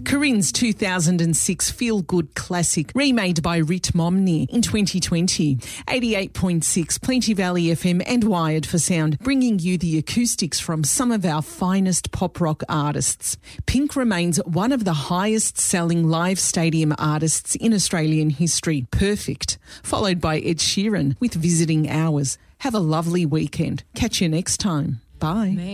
Corinne's 2006 feel-good classic, remade by Rit Momney in 2020. 88.6 Plenty Valley FM and Wired for Sound, bringing you the acoustics from some of our finest pop rock artists. Pink remains one of the highest-selling live stadium artists in Australian history. Perfect. Followed by Ed Sheeran with Visiting Hours. Have a lovely weekend. Catch you next time. Bye.